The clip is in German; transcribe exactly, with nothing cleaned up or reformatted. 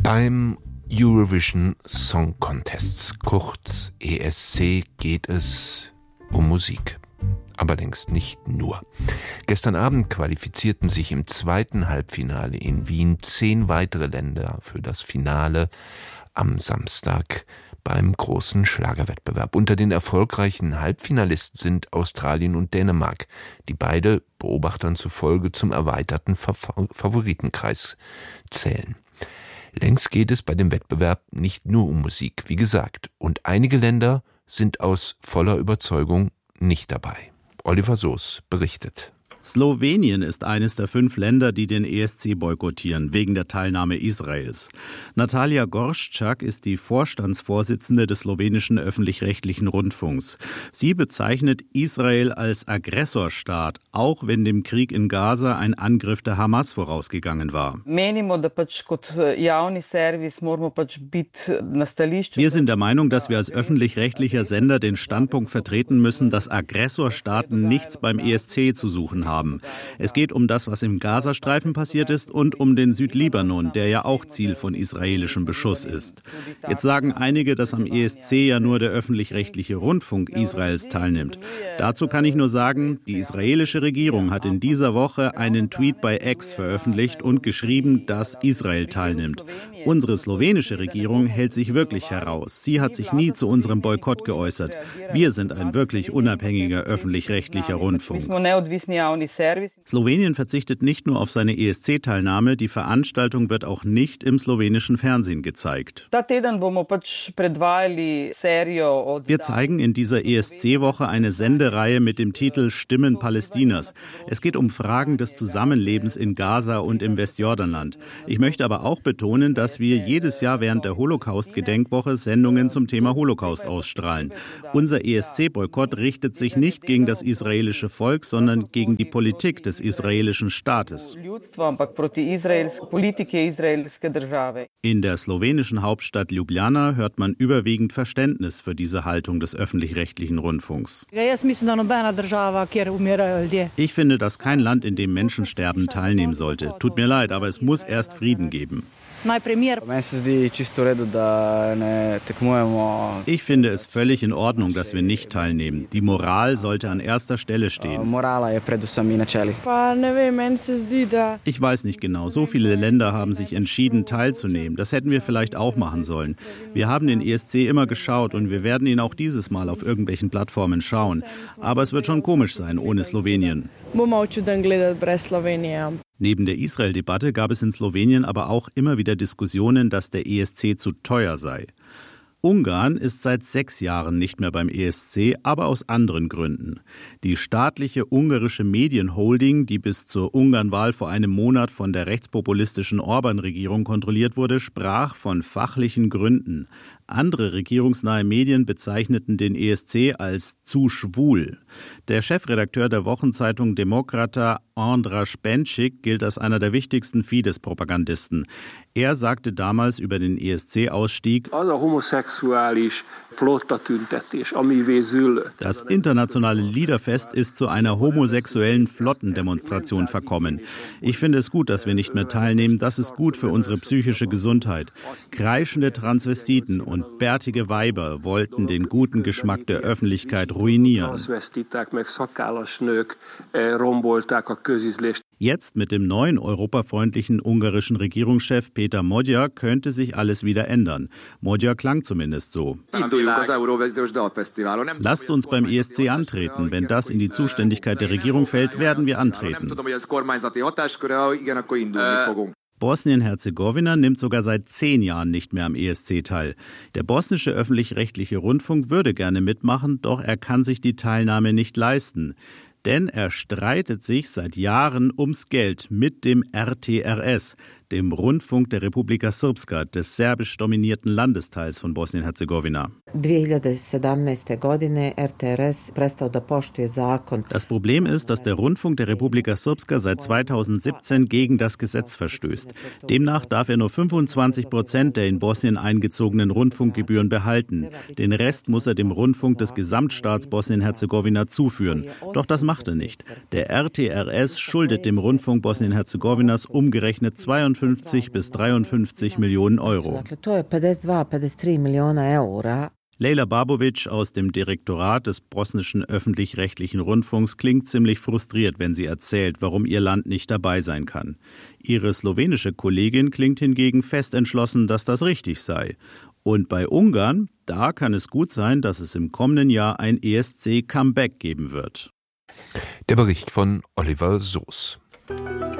Beim Eurovision Song Contest, kurz E S C, geht es um Musik. Aber längst nicht nur. Gestern Abend qualifizierten sich im zweiten Halbfinale in Wien zehn weitere Länder für das Finale am Samstag beim großen Schlagerwettbewerb. Unter den erfolgreichen Halbfinalisten sind Australien und Dänemark, die beide Beobachtern zufolge zum erweiterten Favoritenkreis zählen. Längst geht es bei dem Wettbewerb nicht nur um Musik, wie gesagt, und einige Länder sind aus voller Überzeugung nicht dabei. Oliver Soos berichtet. Slowenien ist eines der fünf Länder, die den E S C boykottieren, wegen der Teilnahme Israels. Natalia Gorszczak ist die Vorstandsvorsitzende des slowenischen öffentlich-rechtlichen Rundfunks. Sie bezeichnet Israel als Aggressorstaat, auch wenn dem Krieg in Gaza ein Angriff der Hamas vorausgegangen war. Wir sind der Meinung, dass wir als öffentlich-rechtlicher Sender den Standpunkt vertreten müssen, dass Aggressorstaaten nichts beim E S C zu suchen haben. Es geht um das, was im Gazastreifen passiert ist und um den Südlibanon, der ja auch Ziel von israelischem Beschuss ist. Jetzt sagen einige, dass am E S C ja nur der öffentlich-rechtliche Rundfunk Israels teilnimmt. Dazu kann ich nur sagen, die israelische Regierung hat in dieser Woche einen Tweet bei X veröffentlicht und geschrieben, dass Israel teilnimmt. Unsere slowenische Regierung hält sich wirklich heraus. Sie hat sich nie zu unserem Boykott geäußert. Wir sind ein wirklich unabhängiger öffentlich-rechtlicher Rundfunk. Slowenien verzichtet nicht nur auf seine E S C-Teilnahme, die Veranstaltung wird auch nicht im slowenischen Fernsehen gezeigt. Wir zeigen in dieser E S C-Woche eine Sendereihe mit dem Titel Stimmen Palästinas. Es geht um Fragen des Zusammenlebens in Gaza und im Westjordanland. Ich möchte aber auch betonen, dass wir jedes Jahr während der Holocaust-Gedenkwoche Sendungen zum Thema Holocaust ausstrahlen. Unser E S C-Boykott richtet sich nicht gegen das israelische Volk, sondern gegen die Politik des israelischen Staates. In der slowenischen Hauptstadt Ljubljana hört man überwiegend Verständnis für diese Haltung des öffentlich-rechtlichen Rundfunks. Ich finde, dass kein Land, in dem Menschen sterben, teilnehmen sollte. Tut mir leid, aber es muss erst Frieden geben. Ich finde es völlig in Ordnung, dass wir nicht teilnehmen. Die Moral sollte an erster Stelle stehen. Ich weiß nicht genau. So viele Länder haben sich entschieden, teilzunehmen. Das hätten wir vielleicht auch machen sollen. Wir haben den E S C immer geschaut und wir werden ihn auch dieses Mal auf irgendwelchen Plattformen schauen. Aber es wird schon komisch sein ohne Slowenien. Neben der Israel-Debatte gab es in Slowenien aber auch immer wieder Diskussionen, dass der E S C zu teuer sei. Ungarn ist seit sechs Jahren nicht mehr beim E S C, aber aus anderen Gründen. Die staatliche ungarische Medienholding, die bis zur Ungarn-Wahl vor einem Monat von der rechtspopulistischen Orban-Regierung kontrolliert wurde, sprach von fachlichen Gründen. Andere regierungsnahe Medien bezeichneten den E S C als zu schwul. Der Chefredakteur der Wochenzeitung Demokrata, Andras Benčík, gilt als einer der wichtigsten Fidesz-Propagandisten. Er sagte damals über den E S C-Ausstieg: Das internationale Liederfest ist zu einer homosexuellen Flottendemonstration verkommen. Ich finde es gut, dass wir nicht mehr teilnehmen. Das ist gut für unsere psychische Gesundheit. Kreischende Transvestiten und und bärtige Weiber wollten den guten Geschmack der Öffentlichkeit ruinieren. Jetzt mit dem neuen europafreundlichen ungarischen Regierungschef Peter Magyar könnte sich alles wieder ändern. Magyar klang zumindest so. Lasst uns beim E S C antreten. Wenn das in die Zuständigkeit der Regierung fällt, werden wir antreten. Bosnien-Herzegowina nimmt sogar seit zehn Jahren nicht mehr am E S C teil. Der bosnische öffentlich-rechtliche Rundfunk würde gerne mitmachen, doch er kann sich die Teilnahme nicht leisten. Denn er streitet sich seit Jahren ums Geld mit dem R T R S, dem Rundfunk der Republika Srpska, des serbisch dominierten Landesteils von Bosnien-Herzegowina. Das Problem ist, dass der Rundfunk der Republika Srpska seit zweitausendsiebzehn gegen das Gesetz verstößt. Demnach darf er nur fünfundzwanzig Prozent der in Bosnien eingezogenen Rundfunkgebühren behalten. Den Rest muss er dem Rundfunk des Gesamtstaats Bosnien-Herzegowina zuführen. Doch das macht er nicht. Der R T R S schuldet dem Rundfunk Bosnien-Herzegowinas umgerechnet zweiundvierzig zweiundfünfzig bis dreiundfünfzig Millionen Euro. Lejla Babovic aus dem Direktorat des bosnischen öffentlich-rechtlichen Rundfunks klingt ziemlich frustriert, wenn sie erzählt, warum ihr Land nicht dabei sein kann. Ihre slowenische Kollegin klingt hingegen fest entschlossen, dass das richtig sei. Und bei Ungarn, da kann es gut sein, dass es im kommenden Jahr ein E S C-Comeback geben wird. Der Bericht von Oliver Soos.